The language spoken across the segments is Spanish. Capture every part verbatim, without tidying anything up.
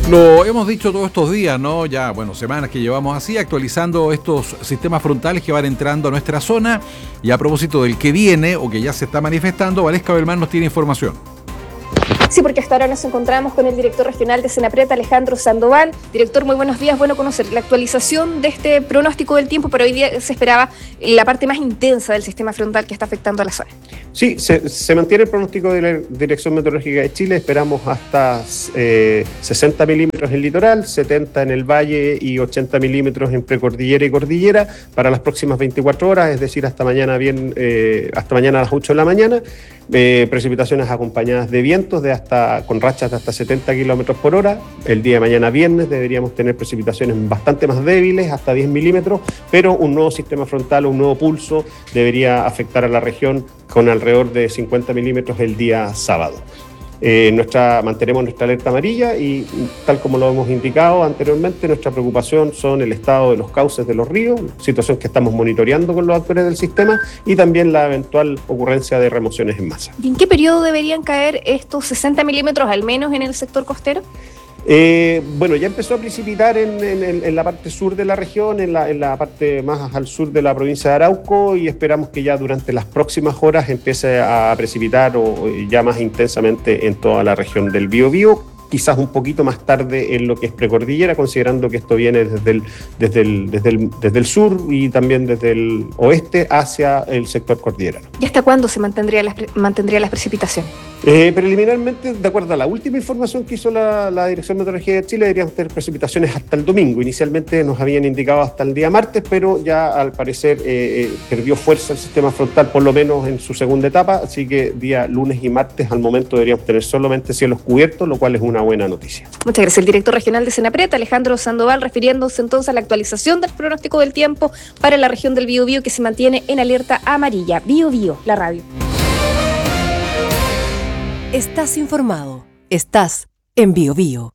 Lo hemos dicho todos estos días, ¿no? Ya, bueno, semanas que llevamos así, actualizando estos sistemas frontales que van entrando a nuestra zona. Y a propósito del que viene o que ya se está manifestando, Valesca Belmán nos tiene información. Sí, porque hasta ahora nos encontramos con el director regional de Senapred, Alejandro Sandoval. Director, muy buenos días. Bueno, conocer la actualización de este pronóstico del tiempo, pero hoy día se esperaba la parte más intensa del sistema frontal que está afectando a la zona. Sí, se, se mantiene el pronóstico de la Dirección Meteorológica de Chile. Esperamos hasta eh, sesenta milímetros en el litoral, setenta en el valle y ochenta milímetros en precordillera y cordillera para las próximas veinticuatro horas, es decir, hasta mañana, bien, eh, hasta mañana a las ocho de la mañana. Eh, precipitaciones acompañadas de vientos de hasta con rachas de hasta setenta kilómetros por hora. El día de mañana viernes deberíamos tener precipitaciones bastante más débiles, hasta diez milímetros, pero un nuevo sistema frontal, un nuevo pulso debería afectar a la región con alrededor de cincuenta milímetros el día sábado. Eh, nuestra, mantenemos nuestra alerta amarilla y, tal como lo hemos indicado anteriormente, nuestra preocupación son el estado de los cauces de los ríos, situación que estamos monitoreando con los actores del sistema, y también la eventual ocurrencia de remociones en masa. ¿Y en qué periodo deberían caer estos sesenta milímetros, al menos en el sector costero? Eh, bueno, ya empezó a precipitar en, en, en la parte sur de la región, en la, en la parte más al sur de la provincia de Arauco, y esperamos que ya durante las próximas horas empiece a precipitar o, o ya más intensamente en toda la región del Biobío. Quizás un poquito más tarde en lo que es precordillera, considerando que esto viene desde el, desde el, desde el, desde el sur y también desde el oeste hacia el sector cordillerano. ¿Y hasta cuándo se mantendría las, mantendría las precipitaciones? Eh, preliminarmente, de acuerdo a la última información que hizo la, la Dirección Meteorológica de Chile, deberíamos tener precipitaciones hasta el domingo. Inicialmente nos habían indicado hasta el día martes, pero ya al parecer eh, eh, perdió fuerza el sistema frontal, por lo menos en su segunda etapa, así que día lunes y martes al momento deberíamos tener solamente cielos cubiertos, lo cual es una buena noticia. Muchas gracias. El director regional de Senapred, Alejandro Sandoval, refiriéndose entonces a la actualización del pronóstico del tiempo para la región del Biobío, que se mantiene en alerta amarilla. Biobío, la radio. Estás informado. Estás en Biobío.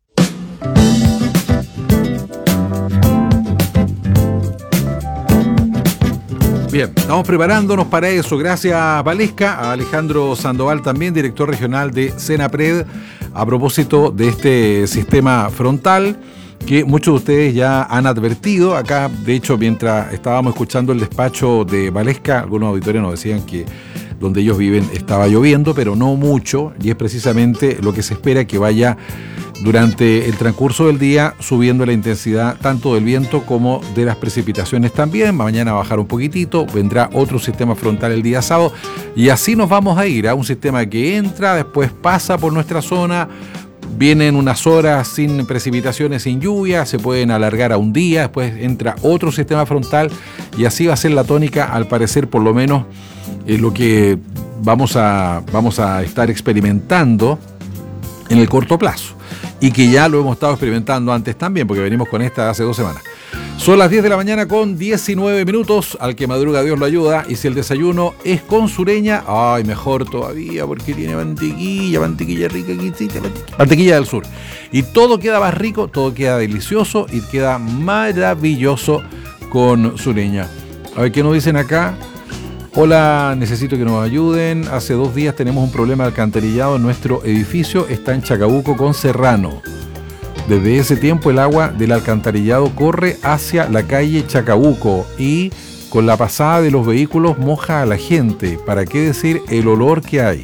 Bien, estamos preparándonos para eso. Gracias, Valesca, a Alejandro Sandoval también, director regional de Senapred, a propósito de este sistema frontal que muchos de ustedes ya han advertido. Acá, de hecho, mientras estábamos escuchando el despacho de Valesca, algunos auditores nos decían que donde ellos viven estaba lloviendo, pero no mucho, y es precisamente lo que se espera, que vaya durante el transcurso del día subiendo la intensidad tanto del viento como de las precipitaciones también. Mañana va a bajar un poquitito, vendrá otro sistema frontal el día sábado, y así nos vamos a ir a un sistema que entra, después pasa por nuestra zona, vienen unas horas sin precipitaciones, sin lluvia, se pueden alargar a un día, después entra otro sistema frontal, y así va a ser la tónica, al parecer, por lo menos eh, lo que vamos a, vamos a estar experimentando en el corto plazo, y que ya lo hemos estado experimentando antes también, porque venimos con esta hace dos semanas. Son las diez de la mañana con diecinueve minutos, al que madruga Dios lo ayuda, y si el desayuno es con sureña, ay, mejor todavía, porque tiene mantequilla, mantequilla rica, mantequilla del sur. Y todo queda más rico, todo queda delicioso y queda maravilloso con sureña. A ver qué nos dicen acá. Hola, necesito que nos ayuden. Hace dos días tenemos un problema de alcantarillado en nuestro edificio, está en Chacabuco con Serrano. Desde ese tiempo el agua del alcantarillado corre hacia la calle Chacabuco y con la pasada de los vehículos moja a la gente. ¿Para qué decir el olor que hay?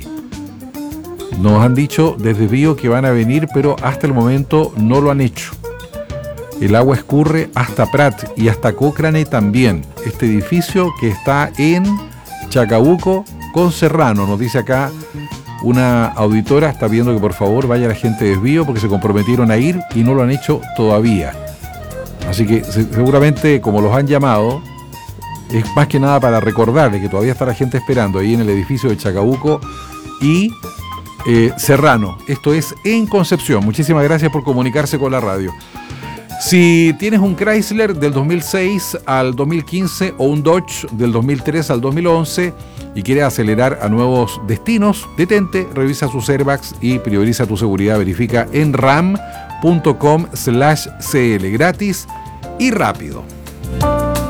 Nos han dicho desde Bío que van a venir, pero hasta el momento no lo han hecho. El agua escurre hasta Prat y hasta Cochrane también. Este edificio que está en Chacabuco con Serrano, nos dice acá una auditora, está pidiendo que por favor vaya la gente de Desvío porque se comprometieron a ir y no lo han hecho todavía. Así que seguramente, como los han llamado, es más que nada para recordarles que todavía está la gente esperando ahí en el edificio de Chacabuco y eh, Serrano. Esto es en Concepción. Muchísimas gracias por comunicarse con la radio. Si tienes un Chrysler del dos mil seis al dos mil quince o un Dodge del dos mil tres al dos mil once y quieres acelerar a nuevos destinos, detente, revisa sus airbags y prioriza tu seguridad. Verifica en ram punto com slash cl, gratis y rápido.